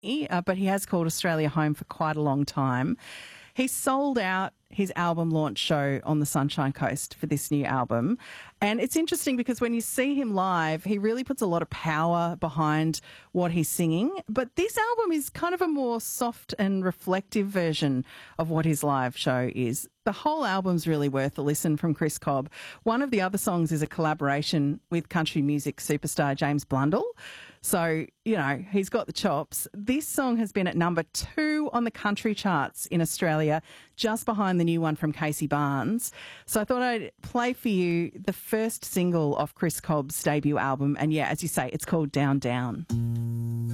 but he has called Australia home for quite a long time. He sold out his album launch show on the Sunshine Coast for this new album. And it's interesting because when you see him live, he really puts a lot of power behind what he's singing. But this album is kind of a more soft and reflective version of what his live show is. The whole album's really worth a listen from Chris Cobb. One of the other songs is a collaboration with country music superstar James Blundell. So, you know, he's got the chops. This song has been at number 2 on the country charts in Australia, just behind the new one from Casey Barnes. So I thought I'd play for you the first single off Chris Cobb's debut album. And yeah, as you say, it's called Down Down.